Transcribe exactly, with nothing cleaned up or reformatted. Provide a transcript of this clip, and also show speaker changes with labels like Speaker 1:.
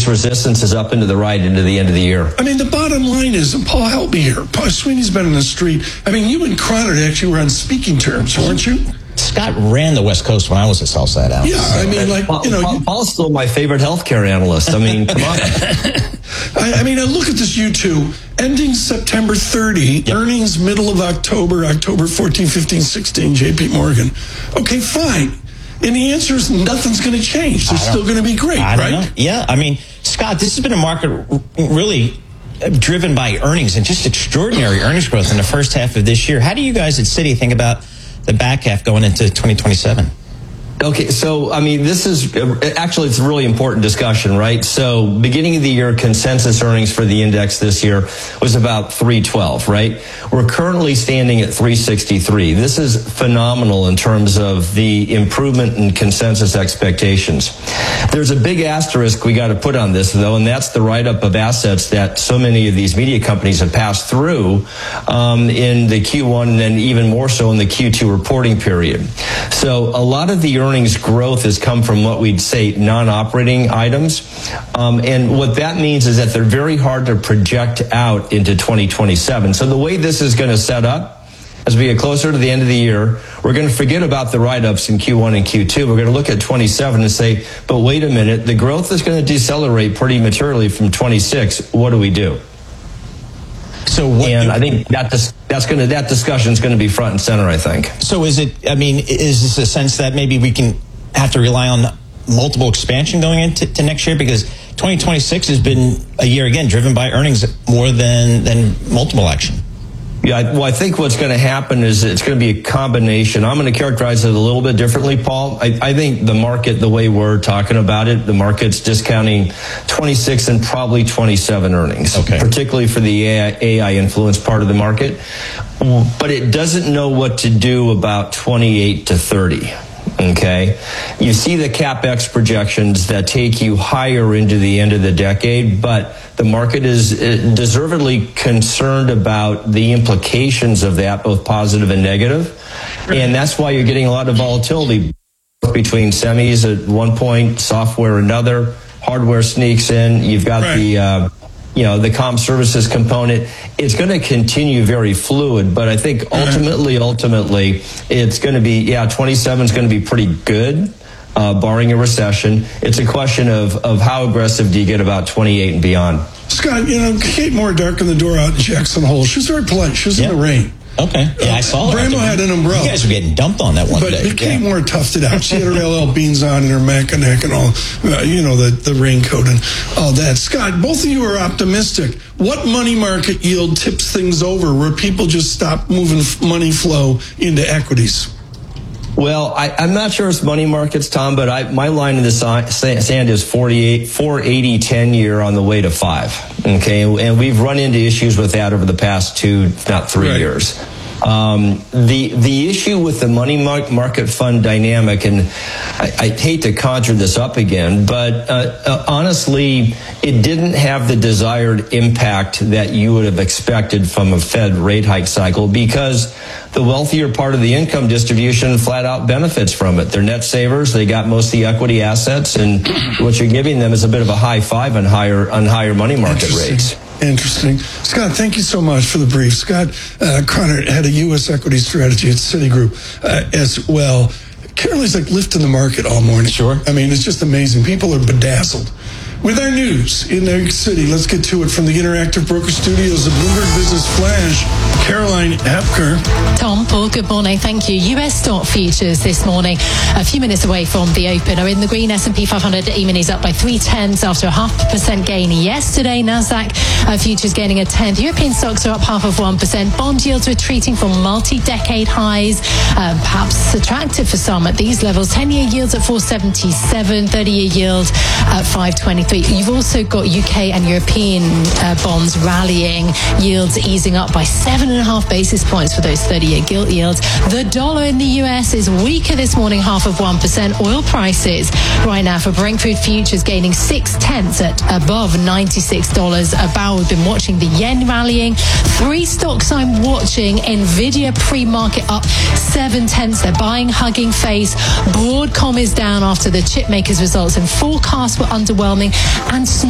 Speaker 1: case resistance is up into the right into the end of the year.
Speaker 2: I mean, the bottom line is, and Paul, help me here. Paul Sweeney's been in the street. I mean, you and Cronert actually were on speaking terms, weren't you?
Speaker 3: Scott ran the West Coast when I was at Southside Out.
Speaker 2: Yeah, I mean, like,
Speaker 1: Paul,
Speaker 2: you know.
Speaker 1: Paul, Paul's still my favorite healthcare analyst. I mean, come on.
Speaker 2: I, I mean, I look at this U two, ending September thirtieth, yep. Earnings middle of October, October fourteenth, fifteenth, sixteenth, J P Morgan. Okay, fine. And the answer is nothing's going to change. They're still going to be great,
Speaker 3: I
Speaker 2: right?
Speaker 3: Don't know. Yeah, I mean, Scott, this has been a market really driven by earnings and just extraordinary earnings growth in the first half of this year. How do you guys at Citi think about the back half going into twenty twenty-seven?
Speaker 1: Okay, so, I mean, this is, actually, it's a really important discussion, right? So, beginning of the year, consensus earnings for the index this year was about three twelve, right? We're currently standing at three sixty-three. This is phenomenal in terms of the improvement in consensus expectations. There's a big asterisk we got to put on this, though, and that's the write-up of assets that so many of these media companies have passed through um, in the Q one and then even more so in the Q two reporting period. So, a lot of the earnings Earnings growth has come from what we'd say non-operating items. Um, and what that means is that they're very hard to project out into twenty twenty-seven. So the way this is going to set up, as we get closer to the end of the year, we're going to forget about the write-ups in Q one and Q two. We're going to look at twenty-seven and say, but wait a minute, the growth is going to decelerate pretty materially from twenty-six. What do we do?
Speaker 3: So what
Speaker 1: and
Speaker 3: do,
Speaker 1: I think that dis- that's going to that discussion is going to be front and center, I think.
Speaker 3: So is it? I mean, is this a sense that maybe we can have to rely on multiple expansion going into to next year, because twenty twenty-six has been a year again driven by earnings more than than multiple action?
Speaker 1: Yeah, well, I think what's going to happen is it's going to be a combination. I'm going to characterize it a little bit differently, Paul. I, I think the market, the way we're talking about it, the market's discounting twenty-six and probably twenty-seven earnings,
Speaker 3: okay,
Speaker 1: particularly for the A I influenced part of the market. But it doesn't know what to do about twenty-eight to thirty. Okay, you see the CapEx projections that take you higher into the end of the decade, but the market is deservedly concerned about the implications of that, both positive and negative. And that's why you're getting a lot of volatility between semis at one point, software another, hardware sneaks in. You've got right. the, uh, you know, the comm services component. It's going to continue very fluid, but I think ultimately, ultimately, it's going to be, yeah, twenty-seven is going to be pretty good. Uh, barring a recession. It's a question of, of how aggressive do you get about twenty-eight and beyond.
Speaker 2: Scott, you know, Kate Moore darkened the door out in Jackson Hole. She was very polite. She was
Speaker 3: yep.
Speaker 2: in the rain.
Speaker 3: Okay. Yeah, I saw
Speaker 2: uh, Bramo had an umbrella.
Speaker 3: You guys were getting dumped on that one
Speaker 2: but,
Speaker 3: day.
Speaker 2: But Kate
Speaker 3: yeah.
Speaker 2: Moore toughed it out. She had her L L Beans on and her Mackinac and all, uh, you know, the, the raincoat and all that. Scott, both of you are optimistic. What money market yield tips things over where people just stop moving money flow into equities?
Speaker 1: Well, I, I'm not sure it's money markets, Tom, but I, my line in the sand is forty-eight, four eighty, ten year on the way to five. Okay, and we've run into issues with that over the past two, if not three right. years. Um, the the issue with the money market fund dynamic, and I, I hate to conjure this up again, but uh, uh, honestly, it didn't have the desired impact that you would have expected from a Fed rate hike cycle, because the wealthier part of the income distribution flat out benefits from it. They're net savers. They got most of the equity assets, and what you're giving them is a bit of a high five on higher on higher money market rates.
Speaker 2: Interesting. Scott, thank you so much for the brief. Scott uh, Cronert had a U S equity strategy at Citigroup uh, as well. Carolyn's like lifting the market all morning.
Speaker 3: Sure.
Speaker 2: I mean, it's just amazing. People are bedazzled. With our news in New York City, let's get to it from the Interactive Broker Studios, the Bloomberg Business Flash, Caroline Hepker.
Speaker 4: Tom, Paul, good morning. Thank you. U S stock futures this morning, a few minutes away from the open, are in the green. S and P five hundred E-minis up by three tenths after a half percent gain yesterday. Nasdaq uh, futures gaining a tenth. European stocks are up half of one percent. Bond yields retreating from multi-decade highs, uh, perhaps attractive for some at these levels. ten-year yields at four seventy-seven, thirty-year yield at five twenty-three. You've also got U K and European uh, bonds rallying, yields easing up by seven and a half basis points for those thirty-year gilt yields. The dollar in the U S is weaker this morning, half of one percent. Oil prices right now for Brent crude futures gaining six tenths at above ninety-six dollars a barrel. We've been watching the yen rallying. Three stocks I'm watching. Nvidia pre-market up seven tenths. They're buying, hugging face. Broadcom is down after the chip makers results, and forecasts were underwhelming. And